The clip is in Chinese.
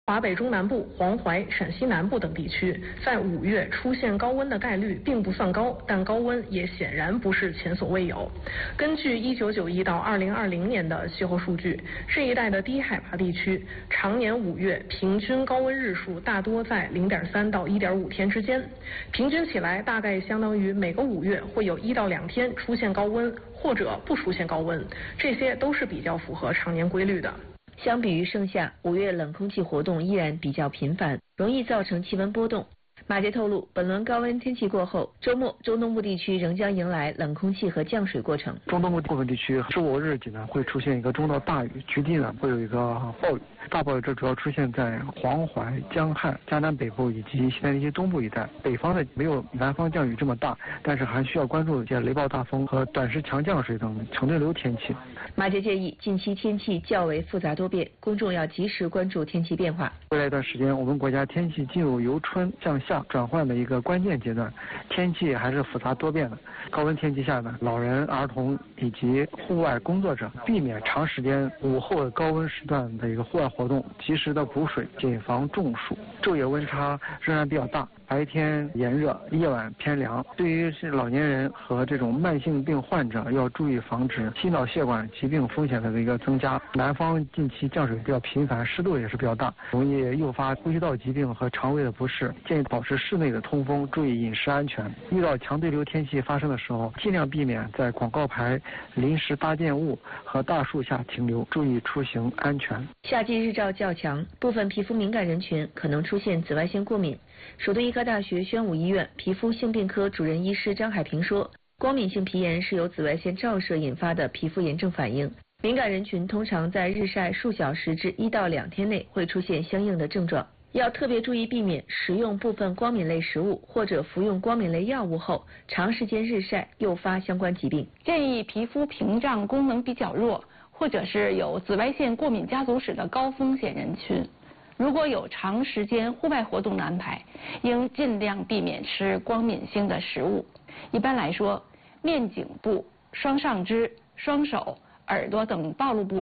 华北中南部、黄淮、陕西南部等地区在5月出现高温的概率并不算高，但高温也显然不是前所未有。根据1991到2020年的气候数据，这一带的低海拔地区常年5月平均高温日数大多在0.3到1.5天之间，平均起来大概相当于每个5月会有1到2天出现高温或者不出现高温，这些都是比较符合常年规律的。 相比于盛夏，5月冷空气活动依然比较频繁，容易造成气温波动。马杰透露，本轮高温天气过后，周末中东部地区仍将迎来冷空气和降水过程。 中东部部分地区15日起呢会出现一个中到大雨，局地呢会有一个暴雨。大暴雨这主要出现在黄淮、江汉、江南北部以及西南地区东部一带。北方的没有南方降雨这么大，但是还需要关注一些雷暴大风和短时强降水等成对流天气。 马杰建议，近期天气较为复杂多变，公众要及时关注天气变化。 未来一段时间，我们国家天气进入由春向夏转换的一个关键阶段，天气还是复杂多变的。高温天气下呢，老人、儿童以及户外工作者避免长时间午后高温时段的一个户外活动，及时的补水，谨防中暑。昼夜温差仍然比较大，白天炎热，夜晚偏凉。对于是老年人和这种慢性病患者，要注意防止心脑血管疾病风险的一个增加。南方近期降水比较频繁，湿度也是比较大，容易诱发呼吸道疾病和肠胃的不适。建议保持室内的通风，注意饮食安全。遇到强对流天气发生的时候，尽量避免在广告牌、临时搭建物和大树下停留，注意出行安全。 夏季日照较强，部分皮肤敏感人群可能出现紫外线过敏。首都医科大学宣武医院皮肤性病科主任医师张海平说，光敏性皮炎是由紫外线照射引发的皮肤炎症反应，敏感人群通常在日晒数小时至1到2天内会出现相应的症状，要特别注意避免食用部分光敏类食物或者服用光敏类药物后长时间日晒诱发相关疾病。 建议皮肤屏障功能比较弱，或者是有紫外线过敏家族史的高风险人群，如果有长时间户外活动的安排，应尽量避免吃光敏性的食物。一般来说，面颈部、双上肢、双手、耳朵等暴露部